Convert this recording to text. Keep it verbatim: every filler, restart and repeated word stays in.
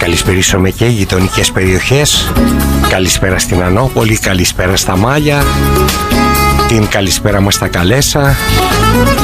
καλησπερίσουμε και οι γειτονικές περιοχές. Καλησπέρα στην Ανόπολη, καλησπέρα στα Μάλια, την καλησπέρα μας στα Καλέσα.